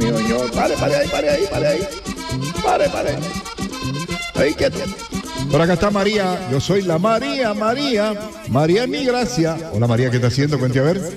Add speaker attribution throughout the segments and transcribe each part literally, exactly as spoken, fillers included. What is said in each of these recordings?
Speaker 1: mi señor. Pare, pare ahí, pare ahí, pare ahí. Pare, pare. Ahí, quieto. Por acá está María. Yo soy la María, María. María es mi gracia. Hola, María, ¿qué está haciendo? Cuente a ver.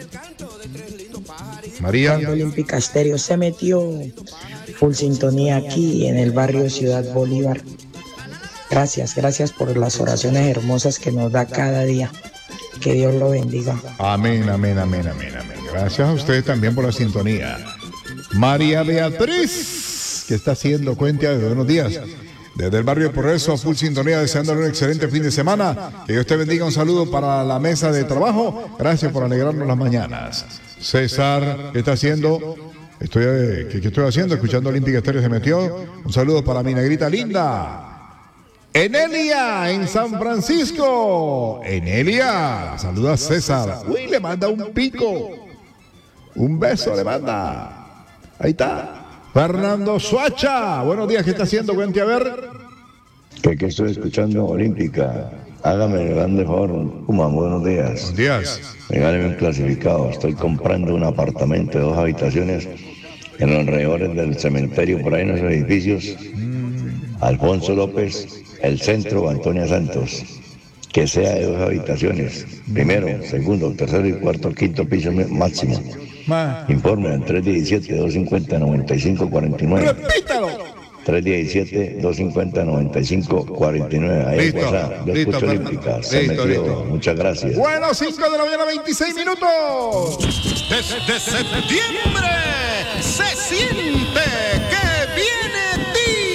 Speaker 1: María.
Speaker 2: Olímpica Estéreo se metió full sintonía aquí en el barrio Ciudad Bolívar. Gracias, gracias por las oraciones hermosas que nos da cada día. Que Dios lo bendiga.
Speaker 1: Amén, amén, amén, amén, amén. Gracias a ustedes también por la sintonía. María Beatriz, ¿qué está haciendo? Cuente a ver. Buenos días. Desde el barrio Progreso, a full sintonía, deseándole un excelente fin de semana. Que Dios te bendiga. Un saludo para la mesa de trabajo. Gracias por alegrarnos las mañanas. César, ¿qué está haciendo? Estoy, eh, ¿qué, ¿Qué estoy haciendo? Escuchando Olímpica Estéreo se metió. Un saludo para mi negrita linda. Enelia, en San Francisco. Enelia, saluda a César. Uy, le manda un pico. Un beso le manda. Ahí está. Fernando Suacha. Buenos días, ¿qué está haciendo? Cuente a ver.
Speaker 3: Que, que estoy escuchando Olímpica. Hágame el grande favor, Puma, buenos días.
Speaker 1: Buenos días.
Speaker 3: Regáleme un clasificado. Estoy comprando un apartamento de dos habitaciones en los alrededores del cementerio, por ahí en esos edificios. Mm. Alfonso López, el centro, Antonia Santos. Que sea de dos habitaciones. Primero, segundo, tercero y cuarto, quinto piso máximo. Ma. Informe al tres diecisiete, doscientos cincuenta, noventa y cinco cuarenta y nueve.
Speaker 1: Repítalo.
Speaker 3: tres diecisiete, doscientos cincuenta, noventa y cinco cuarenta y nueve. Ahí
Speaker 1: listo,
Speaker 3: WhatsApp. Yo
Speaker 1: listo,
Speaker 3: escucho Olímpica. Se
Speaker 1: listo,
Speaker 3: metió.
Speaker 1: listo.
Speaker 3: Muchas gracias.
Speaker 1: Bueno, cinco de la mañana, veintiséis minutos.
Speaker 4: Desde septiembre se siente